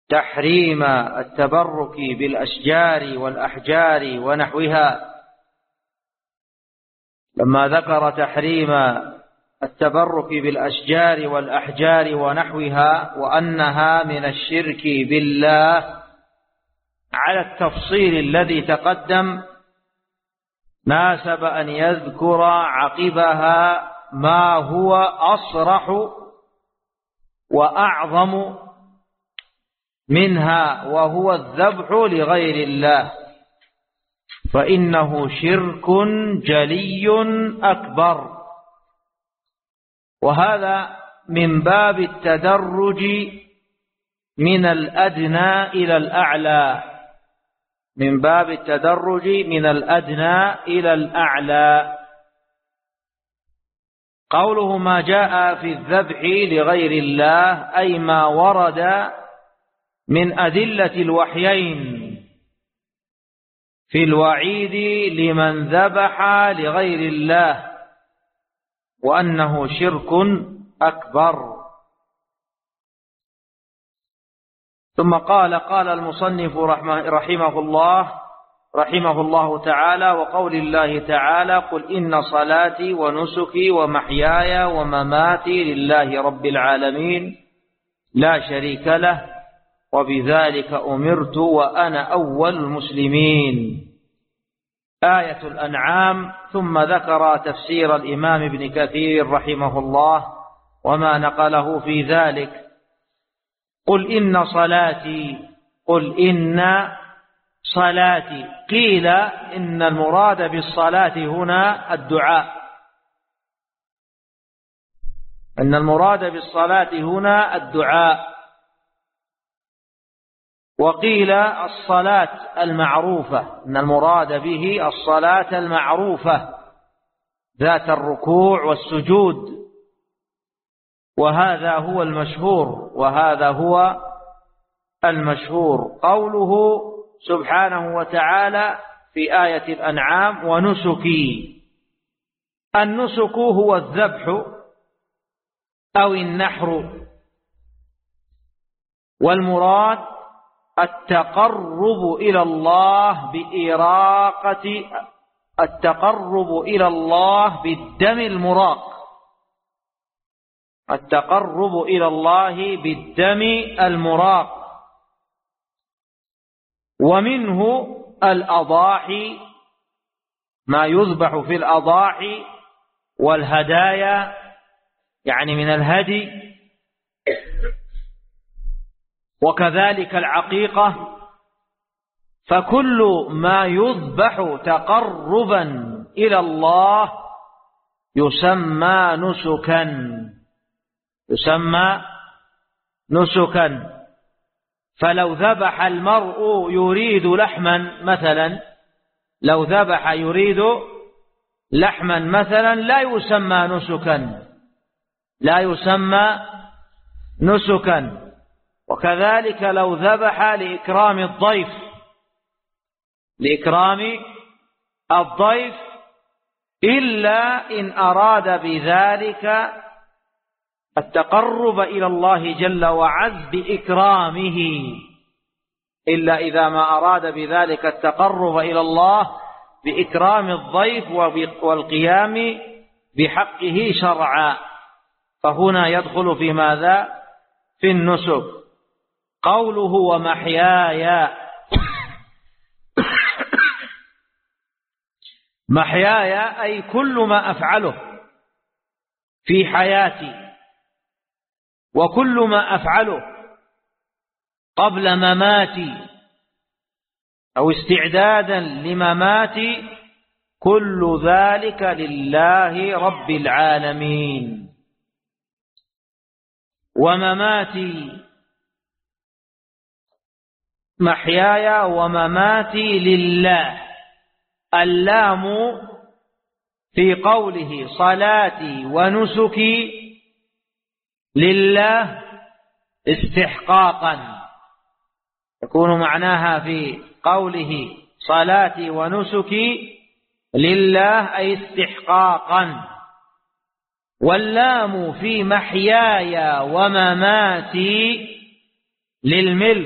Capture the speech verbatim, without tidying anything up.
تحريم التبرك بالأشجار والأحجار ونحوها، لما ذكر تحريم التبرك بالأشجار والأحجار ونحوها وأنها من الشرك بالله على التفصيل الذي تقدم، ناسب أن يذكر عقبها ما هو أصرح وأعظم منها، وهو الذبح لغير الله، فإنه شرك جلي أكبر. وهذا من باب التدرج من الأدنى إلى الأعلى، من باب التدرج من الأدنى إلى الأعلى. قوله ما جاء في الذبح لغير الله أي ما ورد من أدلة الوحيين في الوعيد لمن ذبح لغير الله، وأنه شرك أكبر. ثم قال قال المصنف رحمه الله رحمه الله تعالى: وقول الله تعالى: قل إن صلاتي ونسكي ومحياي ومماتي لله رب العالمين لا شريك له وبذلك أمرت وأنا أول المسلمين. آية الأنعام. ثم ذكر تفسير الإمام ابن كثير رحمه الله وما نقله في ذلك: قل إن صلاتي، قل إن صلاتي. قيل إن المراد بالصلاة هنا الدعاء، إن المراد بالصلاة هنا الدعاء، وقيل الصلاة المعروفة، إن المراد به الصلاة المعروفة ذات الركوع والسجود، وهذا هو المشهور وهذا هو المشهور. قوله سبحانه وتعالى في آية الأنعام: ونسكي. النسك هو الذبح أو النحر، والمراد التقرب إلى الله بإراقة التقرب إلى الله بالدم المراق، التقرب إلى الله بالدم المراق. ومنه الأضاحي، ما يذبح في الأضاحي والهدايا، يعني من الهدي، وكذلك العقيقة. فكل ما يذبح تقربا إلى الله يسمى نسكا، يسمى نسكا. فلو ذبح المرء يريد لحما مثلا، لو ذبح يريد لحما مثلا لا يسمى نسكا، لا يسمى نسكا. وكذلك لو ذبح لإكرام الضيف، لإكرام الضيف، إلا إن أراد بذلك التقرب إلى الله جل وعز بإكرامه، إلا إذا ما أراد بذلك التقرب إلى الله بإكرام الضيف والقيام بحقه شرعا، فهنا يدخل في ماذا؟ في النسك. قوله ومحياي، محياي أي كل ما أفعله في حياتي، وكل ما أفعله قبل مماتي أو استعدادا لمماتي، كل ذلك لله رب العالمين. ومماتي، محياي ومماتي لله. اللام في قوله صلاتي ونسكي لله استحقاقا، يكون معناها في قوله صلاتي ونسكي لله أي استحقاقا. واللام في محياي ومماتي للملك